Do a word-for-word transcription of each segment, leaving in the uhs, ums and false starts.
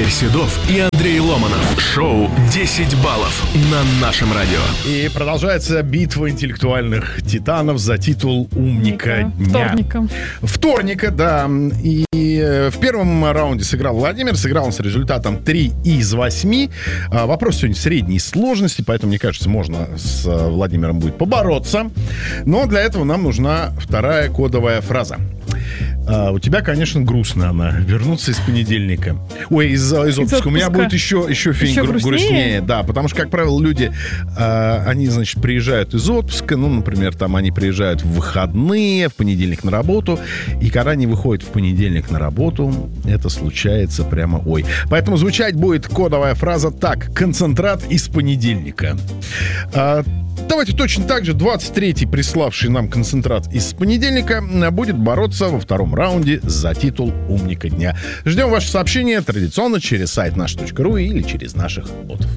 Игорь Седов и Андрей Ломанов. Шоу «десять баллов» на нашем радио. И продолжается битва интеллектуальных титанов за титул «Умника дня». Вторника. Вторника, да. И в первом раунде сыграл Владимир. Сыграл он с результатом три из восьми. Вопрос сегодня средней сложности, поэтому, мне кажется, можно с Владимиром будет побороться. Но для этого нам нужна вторая кодовая фраза. А, у тебя, конечно, грустно она. Вернуться из понедельника. Ой, из, из отпуска. У меня будет еще, еще фиг еще грустнее? грустнее. Да, потому что, как правило, люди, а, они, значит, приезжают из отпуска. Ну, например, там они приезжают в выходные, в понедельник на работу. И когда они выходят в понедельник на работу, это случается прямо ой. Поэтому звучать будет кодовая фраза так. Концентрат из понедельника. А, Давайте точно так же двадцать третий приславший нам концентрат из понедельника будет бороться во втором раунде за титул «Умника дня». Ждем ваше сообщение традиционно через сайт наш точка ру или через наших ботов.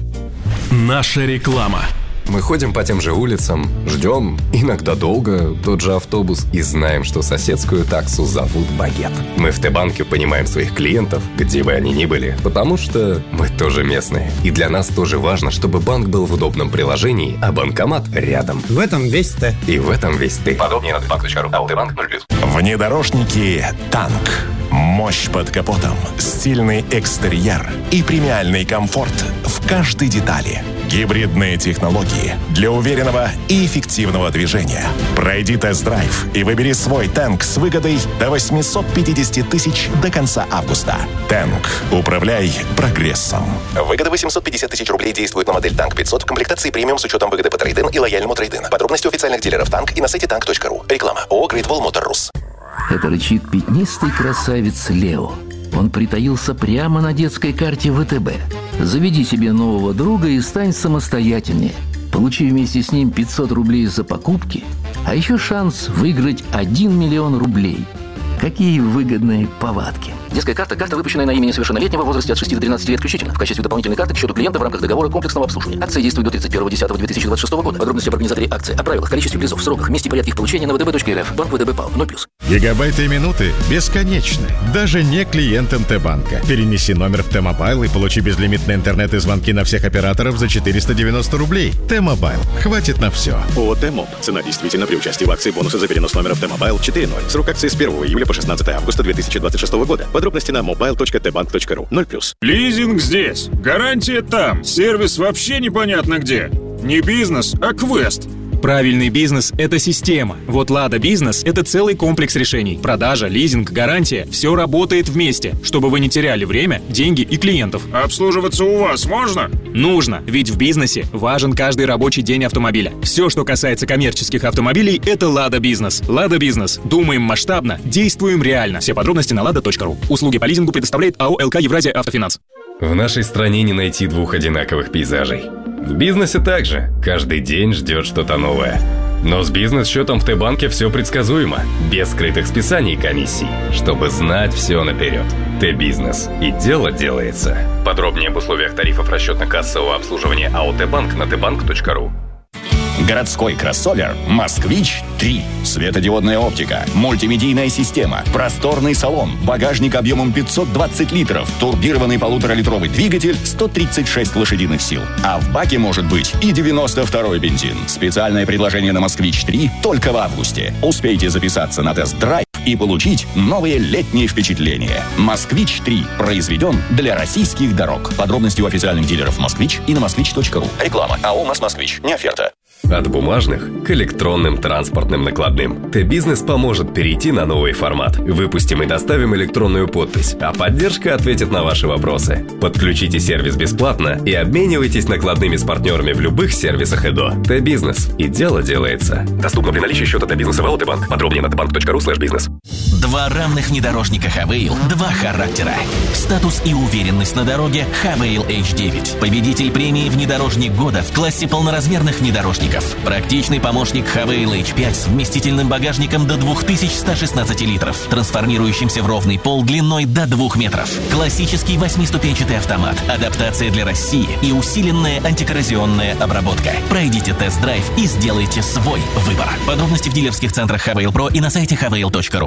Наша реклама. Мы ходим по тем же улицам, ждем, иногда долго, тот же автобус, и знаем, что соседскую таксу зовут Багет. Мы в Т-банке понимаем своих клиентов, где бы они ни были, потому что мы тоже местные. И для нас тоже важно, чтобы банк был в удобном приложении, а банкомат рядом. В этом весь Т. И в этом весь ты. Подробнее на тбанк точка ру. А у Т-банк ноль плюс. Внедорожники «Танк». Мощь под капотом, стильный экстерьер и премиальный комфорт в каждой детали. Гибридные технологии для уверенного и эффективного движения. Пройди тест-драйв и выбери свой «Танк» с выгодой до восемьсот пятьдесят тысяч до конца августа. «Танк». Управляй прогрессом. Выгода восемьсот пятьдесят тысяч рублей действует на модель «Танк пятьсот» в комплектации премиум с учетом выгоды по трейд-ин и лояльному трейд-ин. Подробности у официальных дилеров «Танк» и на сайте танк точка ру. Реклама. ООО «Great Wall Motor Rus». Это рычит пятнистый красавец Лео. Он притаился прямо на детской карте вэ тэ бэ. Заведи себе нового друга и стань самостоятельнее. Получи вместе с ним пятьсот рублей за покупки, а еще шанс выиграть один миллион рублей. Какие выгодные повадки. Детская карта – карта, выпущенная на имя несовершеннолетнего в возрасте от шести до тринадцати лет включительно, в качестве дополнительной карты к счету клиента в рамках договора комплексного обслуживания. Акция действует до тридцать первого десятого две тысячи двадцать шестого года. Подробности об организаторе акции, о правилах, количестве призов, сроках, месте и порядке их получения на вэ тэ бэ точка эр эф. Банк вэ тэ бэ ПАО. ноль плюс. Гигабайты и минуты бесконечны. Даже не клиентам Т-банка. Перенеси номер в Т-мобайл и получи безлимитный интернет и звонки на всех операторов за четыреста девяносто рублей. Т-мобайл. Хватит на все. ООО «Т-моб». Цена действительно при участии в акции бонусы за перенос номера в Т-мобайл четыре ноль. Срок акции с первого июля по шестнадцатое августа две тысячи двадцать шестого года. Подробности на мобайл точка тэ банк точка ру. ноль плюс. Лизинг здесь. Гарантия там. Сервис вообще непонятно где. Не бизнес, а квест. Правильный бизнес – это система. Вот «Лада Бизнес» – это целый комплекс решений. Продажа, лизинг, гарантия – все работает вместе, чтобы вы не теряли время, деньги и клиентов. Обслуживаться у вас можно? Нужно, ведь в бизнесе важен каждый рабочий день автомобиля. Все, что касается коммерческих автомобилей – это «Лада Бизнес». «Лада Бизнес». Думаем масштабно, действуем реально. Все подробности на лада точка ру. Услуги по лизингу предоставляет АО «эл ка Евразия Автофинанс». В нашей стране не найти двух одинаковых пейзажей. В бизнесе также. Каждый день ждет что-то новое. Но с бизнес-счетом в Т-банке все предсказуемо. Без скрытых списаний и комиссий. Чтобы знать все наперед. Т-бизнес. И дело делается. Подробнее об условиях тарифов расчетно-кассового обслуживания АО «Т-банк» на тэ банк точка ру. Городской кроссовер «Москвич три». Светодиодная оптика, мультимедийная система, просторный салон, багажник объемом пятьсот двадцать литров, турбированный полуторалитровый двигатель, сто тридцать шесть лошадиных сил. А в баке может быть и девяносто второй бензин. Специальное предложение на «Москвич три» только в августе. Успейте записаться на тест-драйв и получить новые летние впечатления. «Москвич три» произведен для российских дорог. Подробности у официальных дилеров «Москвич» и на москвич точка ру. Реклама. АО «МАЗ Москвич». Не оферта. От бумажных к электронным транспортным накладным. Т-бизнес поможет перейти на новый формат. Выпустим и доставим электронную подпись, а поддержка ответит на ваши вопросы. Подключите сервис бесплатно и обменивайтесь накладными с партнерами в любых сервисах ЭДО. Т-бизнес. И дело делается. Доступно при наличии счета Т-бизнеса в АО «Т-банк». Подробнее на тэ банк точка ру слэш бизнес. Два равных внедорожника Хавейл, два характера. Статус и уверенность на дороге Хавейл эйч девять. Победитель премии «Внедорожник года» в классе полноразмерных внедорожников. Практичный помощник Хавейл эйч пять с вместительным багажником до две тысячи сто шестнадцать литров, трансформирующимся в ровный пол длиной до двух метров. Классический восьмиступенчатый автомат, адаптация для России и усиленная антикоррозионная обработка. Пройдите тест-драйв и сделайте свой выбор. Подробности в дилерских центрах Хавейл Про и на сайте хавейл точка ру.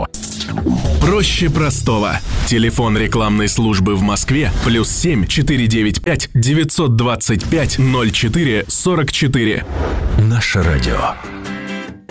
Проще простого. Телефон рекламной службы в Москве плюс семь четыре девять пять девятьсот двадцать пять ноль четыре сорок четыре. Наше радио.